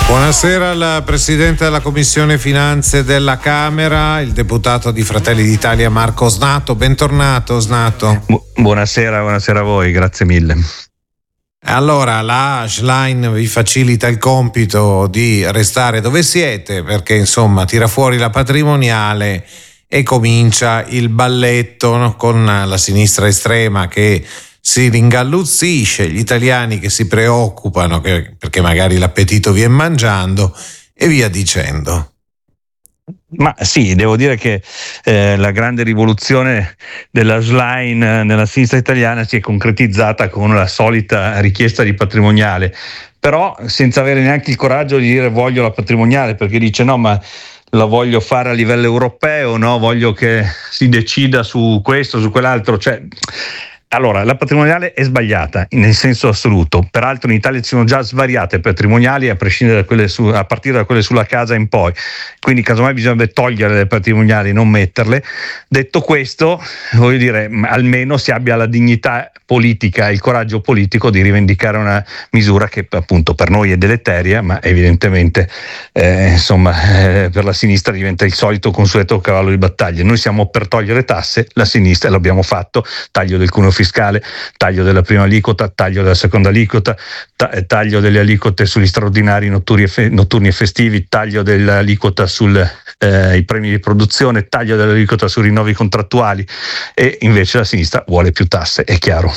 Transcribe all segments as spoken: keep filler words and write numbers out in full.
Buonasera al Presidente della Commissione Finanze della Camera, il deputato di Fratelli d'Italia Marco Snato. Bentornato Snato. Bu- buonasera, buonasera a voi, grazie mille. Allora, la Schlein vi facilita il compito di restare dove siete perché insomma tira fuori la patrimoniale e comincia il balletto, no? Con la sinistra estrema che si ringalluzzisce, gli italiani che si preoccupano che, perché magari l'appetito viene mangiando e via dicendo. Ma sì, devo dire che eh, la grande rivoluzione della Schlein nella sinistra italiana si è concretizzata con la solita richiesta di patrimoniale, però senza avere neanche il coraggio di dire voglio la patrimoniale, perché dice no, ma la voglio fare a livello europeo, no? Voglio che si decida su questo, su quell'altro, cioè... Allora, la patrimoniale è sbagliata nel senso assoluto, peraltro in Italia ci sono già svariate patrimoniali a prescindere da quelle su, a partire da quelle sulla casa in poi, quindi casomai bisognerebbe togliere le patrimoniali, non metterle. Detto questo, voglio dire, almeno si abbia la dignità politica, il coraggio politico di rivendicare una misura che appunto per noi è deleteria, ma evidentemente eh, insomma eh, per la sinistra diventa il solito consueto cavallo di battaglia. Noi siamo per togliere tasse, la sinistra, e l'abbiamo fatto, taglio del cuneo fiscale, taglio della prima aliquota, taglio della seconda aliquota, ta- taglio delle aliquote sugli straordinari notturni e, fe- notturni e festivi, taglio dell'aliquota sui eh, premi di produzione, taglio dell'aliquota sui rinnovi contrattuali, e invece la sinistra vuole più tasse, è chiaro.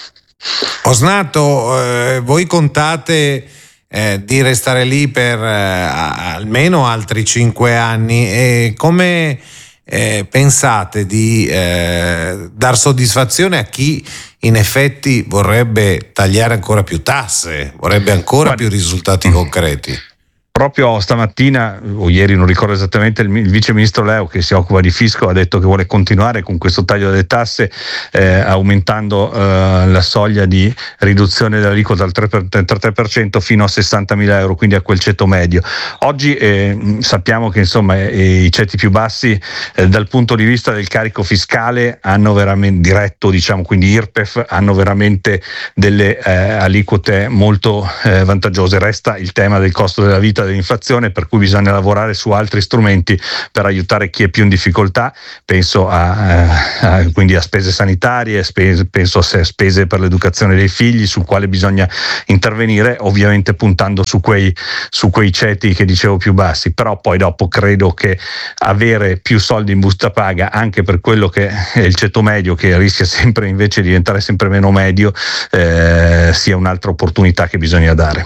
Osnato, eh, voi contate eh, di restare lì per eh, almeno altri cinque anni e come Eh, pensate di eh, dar soddisfazione a chi in effetti vorrebbe tagliare ancora più tasse, vorrebbe ancora Guarda, più risultati concreti? Proprio stamattina o ieri, non ricordo esattamente, il, il vice ministro Leo, che si occupa di fisco, ha detto che vuole continuare con questo taglio delle tasse, eh, aumentando eh, la soglia di riduzione dell'aliquota dal trentatré per cento fino a sessantamila euro, quindi a quel ceto medio. Oggi eh, sappiamo che insomma eh, i ceti più bassi eh, dal punto di vista del carico fiscale hanno veramente diretto, diciamo, quindi I R P E F, hanno veramente delle eh, aliquote molto eh, vantaggiose. Resta il tema del costo della vita, dell'inflazione, per cui bisogna lavorare su altri strumenti per aiutare chi è più in difficoltà. Penso a, a quindi a spese sanitarie, spese, penso a spese per l'educazione dei figli, sul quale bisogna intervenire, ovviamente puntando su quei, su quei ceti che dicevo più bassi. Però poi dopo credo che avere più soldi in busta paga anche per quello che è il ceto medio, che rischia sempre invece di diventare sempre meno medio, eh, sia un'altra opportunità che bisogna dare.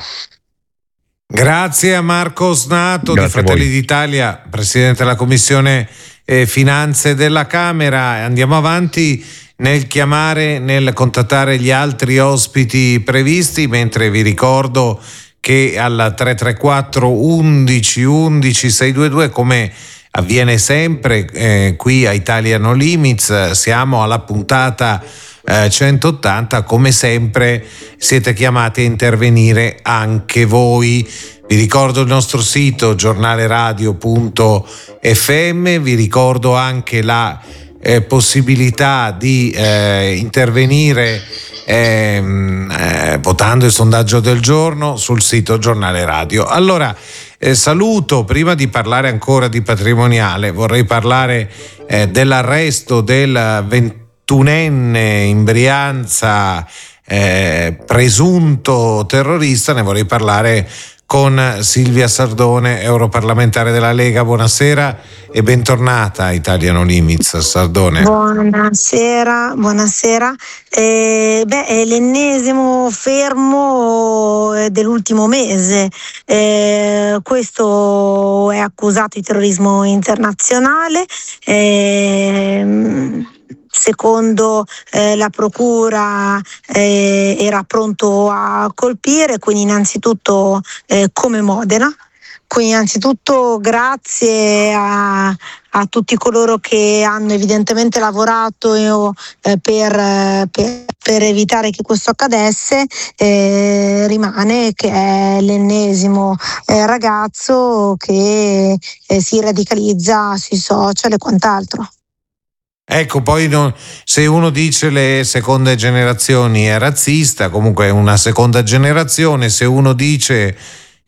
Grazie a Marco Snato Grazie di Fratelli d'Italia, Presidente della Commissione eh, Finanze della Camera. Andiamo avanti nel chiamare, nel contattare gli altri ospiti previsti, mentre vi ricordo che al tre tre quattro undici undici seicentodventidue, come avviene sempre eh, qui a Italia No Limits, siamo alla puntata Eh, centottanta, come sempre siete chiamati a intervenire anche voi. Vi ricordo il nostro sito giornaleradio punto effe emme, vi ricordo anche la eh, possibilità di eh, intervenire ehm, eh, votando il sondaggio del giorno sul sito Giornale Radio. Allora eh, saluto, prima di parlare ancora di patrimoniale, vorrei parlare eh, dell'arresto del ventunenne in Brianza, eh, presunto terrorista. Ne vorrei parlare con Silvia Sardone, europarlamentare della Lega. Buonasera e bentornata a Italia No Limits, Sardone. Buonasera, buonasera. Eh, beh, è l'ennesimo fermo dell'ultimo mese. Eh, questo è accusato di terrorismo internazionale. Eh, Secondo eh, la procura eh, era pronto a colpire, quindi innanzitutto eh, come Modena. Quindi innanzitutto grazie a, a tutti coloro che hanno evidentemente lavorato eh, per, per, per evitare che questo accadesse. Eh, rimane che è l'ennesimo eh, ragazzo che eh, si radicalizza sui social e quant'altro. Ecco, poi non, se uno dice le seconde generazioni è razzista, comunque è una seconda generazione. Se uno dice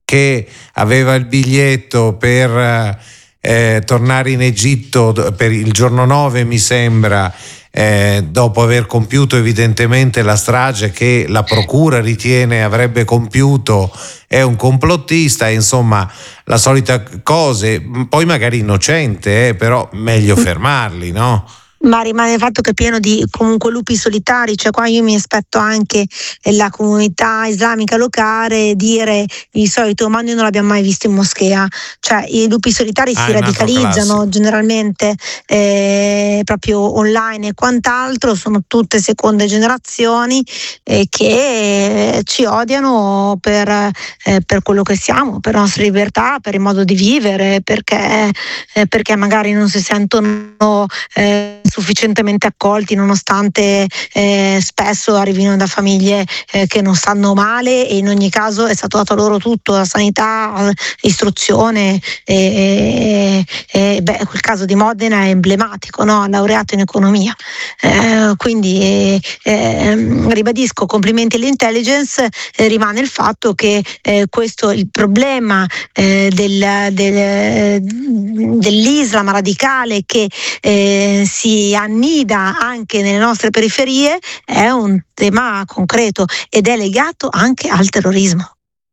che aveva il biglietto per eh, tornare in Egitto per il giorno nove, mi sembra, eh, dopo aver compiuto evidentemente la strage che la procura ritiene avrebbe compiuto, è un complottista, insomma la solita cose, poi magari innocente, eh, però meglio fermarli, no? Ma rimane il fatto che è pieno di comunque lupi solitari, cioè qua io mi aspetto anche la comunità islamica locale dire il solito ma noi non l'abbiamo mai visto in moschea, cioè i lupi solitari ah, si radicalizzano generalmente eh, proprio online e quant'altro, sono tutte seconde generazioni eh, che ci odiano per, eh, per quello che siamo, per la nostra libertà, per il modo di vivere, perché, eh, perché magari non si sentono eh, sufficientemente accolti, nonostante eh, spesso arrivino da famiglie eh, che non stanno male, e in ogni caso è stato dato loro tutto, la sanità, l'istruzione e, e, e beh, quel caso di Modena è emblematico, no? Laureato in economia, eh, quindi eh, eh, ribadisco complimenti all'intelligence, eh, rimane il fatto che eh, questo il problema eh, del, del, dell'Islam radicale che eh, si annida anche nelle nostre periferie è un tema concreto ed è legato anche al terrorismo.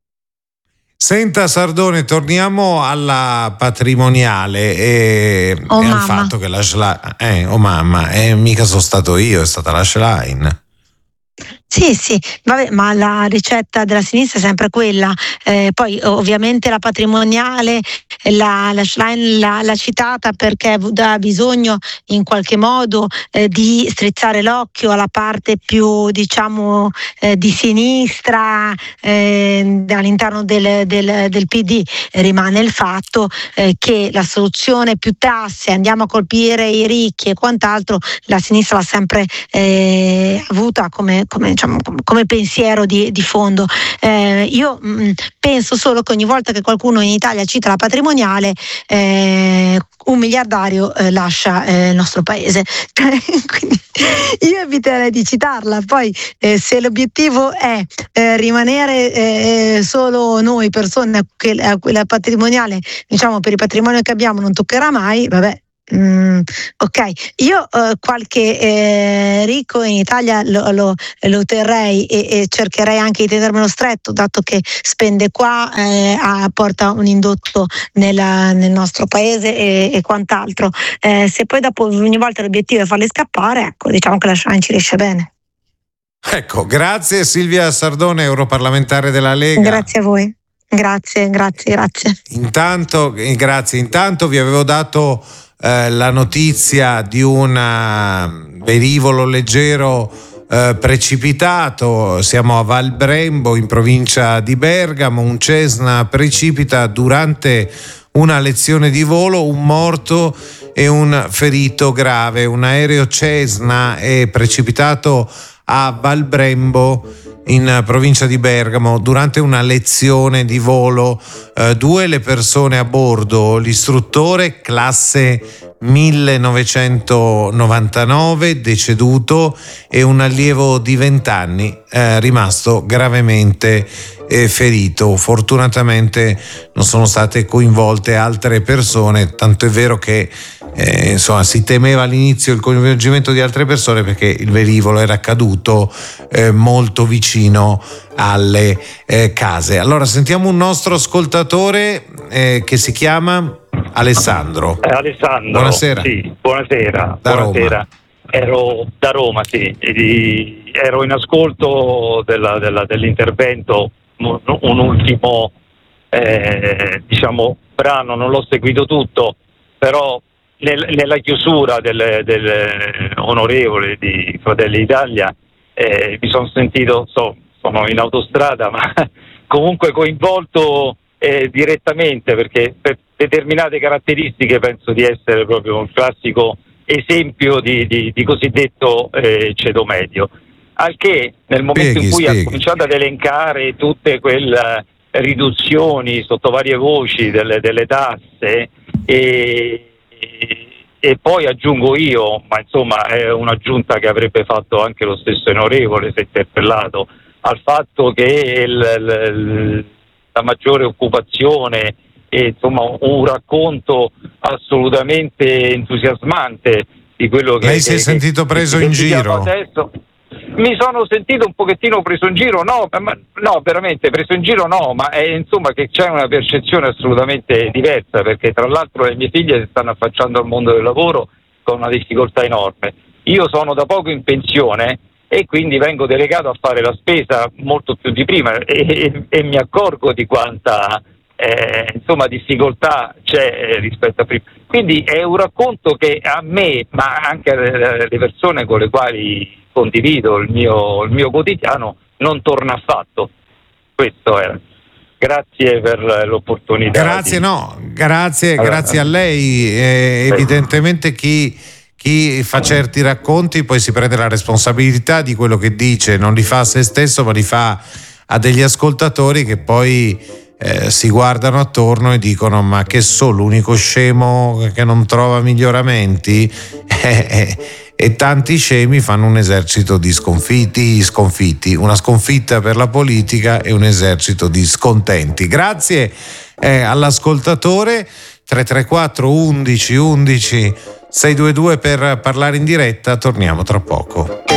Senta Sardone, torniamo alla patrimoniale e, oh, e al fatto che la Schlein, eh, oh mamma, eh, mica sono stato io, è stata la Schlein. Sì, sì, vabbè, ma la ricetta della sinistra è sempre quella, eh, poi ovviamente la patrimoniale, la, la Schlein l'ha, l'ha citata perché ha bisogno in qualche modo eh, di strizzare l'occhio alla parte più, diciamo, eh, di sinistra eh, all'interno del, del, del P D. Rimane il fatto eh, che la soluzione più tasse, andiamo a colpire i ricchi e quant'altro, la sinistra l'ha sempre eh, avuta come, come diciamo, come pensiero di, di fondo. Eh, io mh, penso solo che ogni volta che qualcuno in Italia cita la patrimoniale eh, un miliardario eh, lascia eh, il nostro paese. Quindi io eviterei di citarla. Poi eh, se l'obiettivo è eh, rimanere eh, solo noi persone che la, la patrimoniale, diciamo, per il patrimonio che abbiamo non toccherà mai, vabbè. Mm, ok, io eh, qualche eh, ricco in Italia lo, lo, lo terrei e, e cercherei anche di tenermelo stretto, dato che spende qua, eh, a, porta un indotto nella, nel nostro paese e, e quant'altro. Eh, se poi dopo ogni volta l'obiettivo è farli scappare, ecco, diciamo che la Schlein ci riesce bene. Ecco, grazie Silvia Sardone, europarlamentare della Lega. Grazie a voi. Grazie, grazie, grazie. Intanto, grazie. Intanto vi avevo dato eh, la notizia di un velivolo leggero eh, precipitato. Siamo a Val Brembo, in provincia di Bergamo. Un Cessna precipita durante una lezione di volo, un morto e un ferito grave. Un aereo Cessna è precipitato a Val Brembo, in provincia di Bergamo, durante una lezione di volo. Eh, due le persone a bordo, l'istruttore classe millenovecentonovantanove deceduto e un allievo di venti anni eh, rimasto gravemente eh, ferito. Fortunatamente non sono state coinvolte altre persone, tanto è vero che eh, insomma si temeva all'inizio il coinvolgimento di altre persone perché il velivolo era caduto eh, molto vicino alle eh, case. Allora sentiamo un nostro ascoltatore eh, che si chiama Alessandro. Eh, Alessandro, buonasera. Sì, buonasera. Da buonasera. Roma. Ero da Roma, sì, e ero in ascolto della, della, dell'intervento, un, un ultimo eh, diciamo brano, non l'ho seguito tutto, però nel, nella chiusura del, del onorevole di Fratelli d'Italia eh, mi sono sentito, so, sono in autostrada, ma comunque coinvolto eh, direttamente, perché per determinate caratteristiche penso di essere proprio un classico esempio di, di, di cosiddetto eh, ceto medio, al che nel momento spieghi, in cui spieghi. ha cominciato ad elencare tutte quelle riduzioni sotto varie voci delle, delle tasse e, e poi aggiungo io, ma insomma è un'aggiunta che avrebbe fatto anche lo stesso onorevole se interpellato, al fatto che il, il, la maggiore occupazione, e insomma un racconto assolutamente entusiasmante di quello che... Lei si è sentito preso in giro? Adesso. Mi sono sentito un pochettino preso in giro, no, ma, no, veramente preso in giro no, ma è, insomma che c'è una percezione assolutamente diversa, perché tra l'altro le mie figlie si stanno affacciando al mondo del lavoro con una difficoltà enorme. Io sono da poco in pensione e quindi vengo delegato a fare la spesa molto più di prima e, e, e mi accorgo di quanta eh, insomma difficoltà c'è rispetto a prima. Quindi è un racconto che a me, ma anche alle persone con le quali condivido il mio, il mio quotidiano, non torna affatto. Questo era. Grazie per l'opportunità. Grazie, di... no, grazie, allora, grazie a lei. Eh, evidentemente chi, chi fa certi racconti poi si prende la responsabilità di quello che dice, non li fa a se stesso, ma li fa a degli ascoltatori che poi eh, si guardano attorno e dicono: ma che so, l'unico scemo che non trova miglioramenti? E tanti scemi fanno un esercito di sconfitti, sconfitti, una sconfitta per la politica e un esercito di scontenti. Grazie eh, all'ascoltatore. Tre tre quattro undici undici sei due due per parlare in diretta, torniamo tra poco.